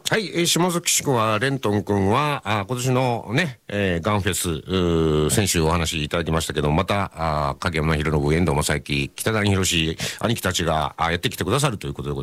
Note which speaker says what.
Speaker 1: はい、下関市区はレントン君は今年のね、ガンフェス先週お話しいただきましたけど、また影山博信、遠藤正幸、北谷宏兄貴たちがやってきてくださるということでございます。